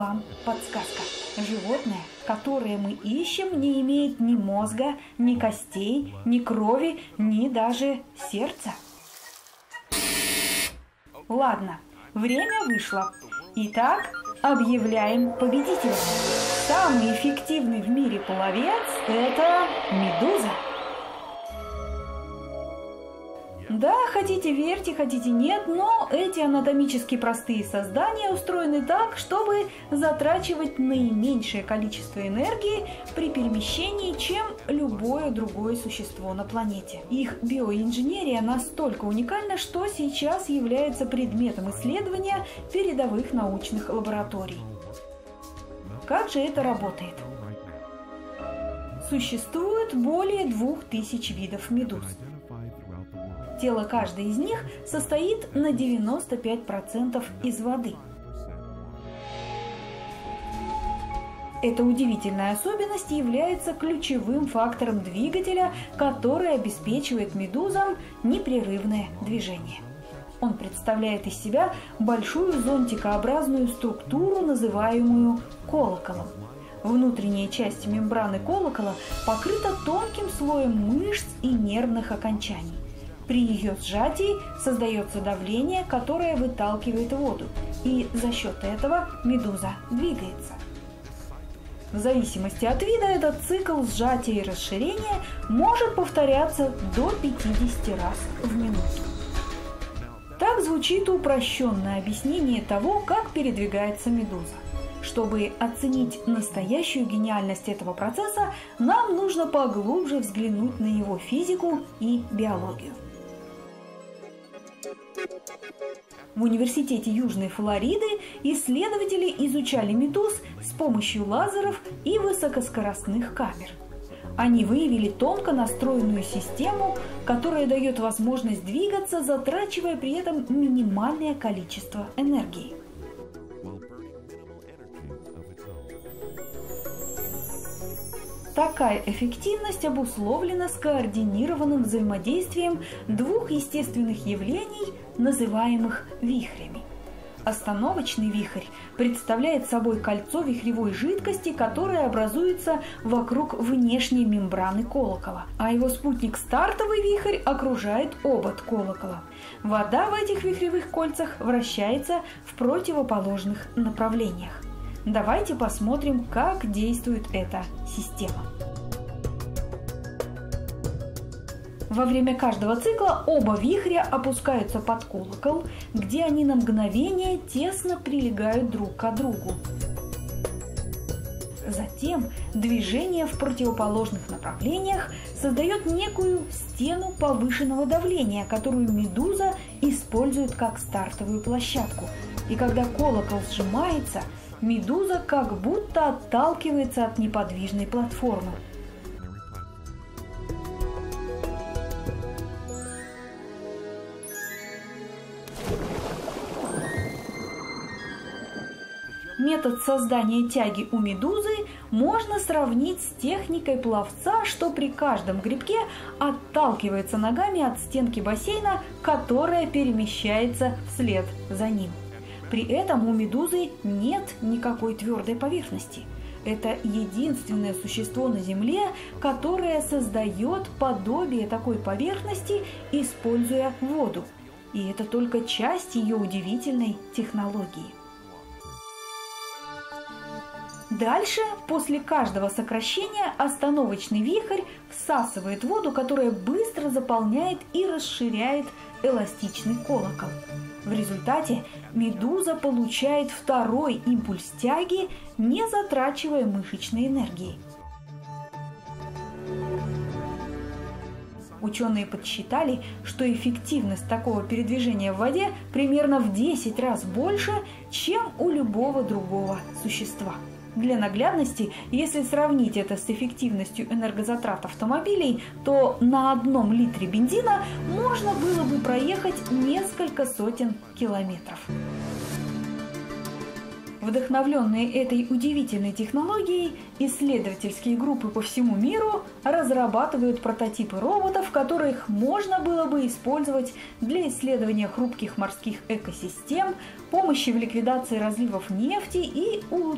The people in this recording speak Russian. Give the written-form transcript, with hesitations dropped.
Вам подсказка. Животное, которое мы ищем, не имеет ни мозга, ни костей, ни крови, ни даже сердца. Ладно, время вышло. Итак, объявляем победителя. Самый эффективный в мире пловец – это медуза. Да, хотите верьте, хотите нет, но эти анатомически простые создания устроены так, чтобы затрачивать наименьшее количество энергии при перемещении, чем любое другое существо на планете. Их биоинженерия настолько уникальна, что сейчас является предметом исследования передовых научных лабораторий. Как же это работает? Существует более 2000 видов медуз. Тело каждой из них состоит на 95% из воды. Эта удивительная особенность является ключевым фактором двигателя, который обеспечивает медузам непрерывное движение. Он представляет из себя большую зонтикообразную структуру, называемую колоколом. Внутренняя часть мембраны колокола покрыта тонким слоем мышц и нервных окончаний. При ее сжатии создается давление, которое выталкивает воду, и за счет этого медуза двигается. В зависимости от вида этот цикл сжатия и расширения может повторяться до 50 раз в минуту. Так звучит упрощенное объяснение того, как передвигается медуза. Чтобы оценить настоящую гениальность этого процесса, нам нужно поглубже взглянуть на его физику и биологию. В Университете Южной Флориды исследователи изучали медуз с помощью лазеров и высокоскоростных камер. Они выявили тонко настроенную систему, которая дает возможность двигаться, затрачивая при этом минимальное количество энергии. Такая эффективность обусловлена скоординированным взаимодействием двух естественных явлений, называемых вихрями. Остановочный вихрь представляет собой кольцо вихревой жидкости, которое образуется вокруг внешней мембраны колокола, а его спутник стартовый вихрь окружает обод колокола. Вода в этих вихревых кольцах вращается в противоположных направлениях. Давайте посмотрим, как действует эта система. Во время каждого цикла оба вихря опускаются под колокол, где они на мгновение тесно прилегают друг к другу. Затем движение в противоположных направлениях создает некую стену повышенного давления, которую медуза использует как стартовую площадку. И когда колокол сжимается, медуза как будто отталкивается от неподвижной платформы. Метод создания тяги у медузы можно сравнить с техникой пловца, что при каждом грибке отталкивается ногами от стенки бассейна, которая перемещается вслед за ним. При этом у медузы нет никакой твердой поверхности. Это единственное существо на Земле, которое создает подобие такой поверхности, используя воду. И это только часть ее удивительной технологии. Дальше, после каждого сокращения, остановочный вихрь всасывает воду, которая быстро заполняет и расширяет эластичный колокол. В результате медуза получает второй импульс тяги, не затрачивая мышечной энергии. Ученые подсчитали, что эффективность такого передвижения в воде примерно в 10 раз больше, чем у любого другого существа. Для наглядности, если сравнить это с эффективностью энергозатрат автомобилей, то на 1 литре бензина можно было бы проехать несколько сотен километров. Вдохновленные этой удивительной технологией, исследовательские группы по всему миру разрабатывают прототипы роботов, которых можно было бы использовать для исследования хрупких морских экосистем, помощи в ликвидации разливов нефти и улучшения